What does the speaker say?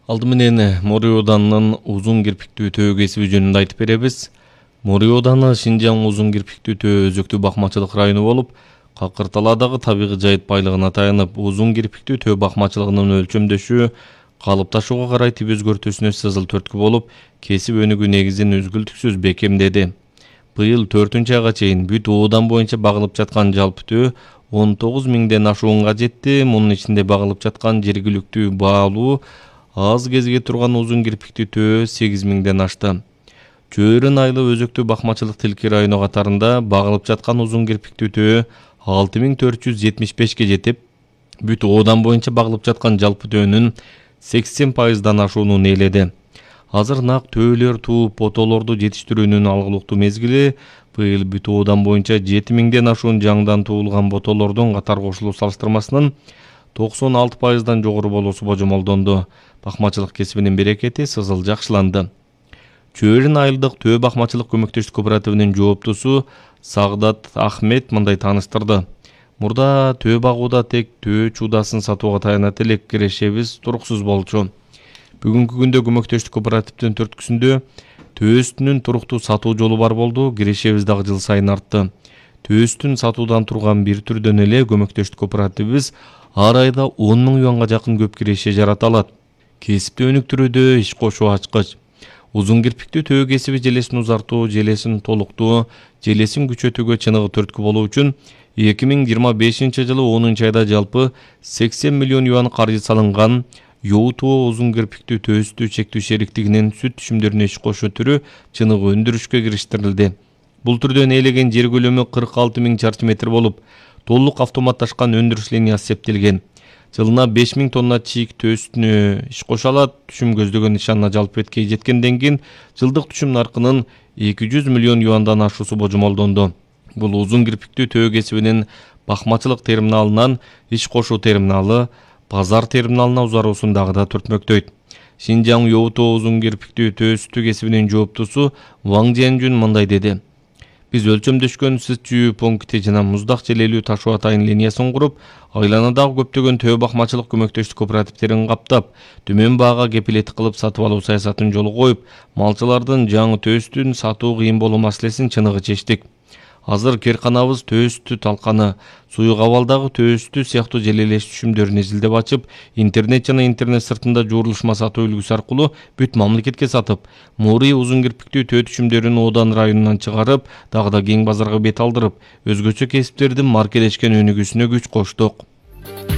Алды менен Мориоданын узун кирпиктүү төө кесиби жөнүндө айтып беребиз. Мориоданы Шинжаң узун кирпиктүү төө өзөктүү бакмачылык району болуп, Какырталадагы табигый жайыт байлыгына таянып, узун кирпиктүү төө бакмачылыгынын өлчөмдөшү калыпташууга карай тип өзгөртүүсүнө сызыл төрткү болуп, кесип өнүгүү негизин үзгүлтүксүз бекемдеди. Быйыл 4-айга чейин бүт оодан боюнча багылып жаткан жалпы төө 19 миңден ашуунга жетти. Мунун ичинде багылып жаткан жергиликтүү баалуу аз кезге турган узун кирпиктүү төө 8 миңден ашты. Чөйрөн айлы өзөктүү бакмачылык тилки району катарында багылып жаткан узун кирпиктүү төө 6475ге жетип, бүт оодан боюнча багылып жаткан жалпы төөнүн 80%дан ашуунун ээледи. Азыр нак төөлөр тууп потолорду жетиштирүүнүн алгылыктуу мезгили. Быйыл бүт оодан боюнча 7000ден ашуун жаңдан туулган ботолордун катар кошулуу салыштырмасынан 96%дан жогору болуусу божомолдонду. Бакмачылык кесибинин берекети сызыл жакшыланды. Чөйрөн айылдык төө бакмачылык көмөктөштүк кооперативинин жооптусу Сагдат Ахмет мындай тааныштырды. Мурда төө багууда тек төө чуудасын сатууга таянат элек, кирешебиз туруксуз болчу. Бүгүнкү күндө көмөктөштүк кооперативдин төрткүсүндө төөстүнүн туруктуу сатуу жолу бар болду. Кирешебиз дагы жыл сайын артты. Төөстүн сатуудан турган бир түрдөн эле көмөктөштүк кооперативибиз ар айда 10 миң юанга жакын көп киреше жарата алат. Кесипти өнүктүрүүдө иш кошуу ачкыч. Узун кирпиктүү төө кесиби желесин узартуу, желесин толуктоо, желесин күчөтүүгө чыныгы түрткү болуу үчүн 2025-жылы 10-айда жалпы 80 миллион юан каржы салынган. Yoğutuğu uzun kirpiktүү төөстүү чектүү шериктигинин сүт түшүмдөрүнө иш кошуу түрү чыныгы өндүрүшкө кириштирилди. Бул түрдөн ээлеген жер көлөмү 46 миң чарчы метр болуп, толук автоматташкан өндүрүш линиясы эсептелген. Жылына 5 миң тонна чийик төөстүнө иш кошо алат. Түшүм көздөгөн нишанына жалпы эткей жеткенден кийин жылдык түшүм наркынын 200 миллион юандан ашуусу божомолдонду. Бул узун кирпиктүү төө кесибинин бакмачылык терминалынан иш кошуу терминалы, пазар терминалына узаруусундагы да түртмөктөйт. Шинжаң Yoğutuğu узун кирпиктүү төөстүү кесибинин жооптусу Ваң Жианжун мындай деди. Биз өлчөмдөшкөн сыз жүйүү пункти жана муздак желелүү ташуу атайын линиясын куруп, айланадагы көптөгөн төө бакмачылык көмөктөштүк кооперативтерин каптап, төмөн баага кепилет кылып сатып алуу саясатын жолго коюп, малчылардын жаңы төөстүн сатуу кыйын болуу маселесин чыныгы чечтик. Азыр керканабыз төөстү талканы, суюк абалдагы төөстү сыяктуу желелеш түшүмдөрүн изилдеп ачып, интернет жана интернет сыртында жуурулушма сатуу үлгүсү аркылуу бүт мамлекетке сатып, Мури узун кирпиктүү төө түшүмдөрүн Оодан районунан чыгарып, дагы да кең базарга бет алдырып, өзгөчө кесиптердин маркелешкен өнүгүүсүнө күч коштук.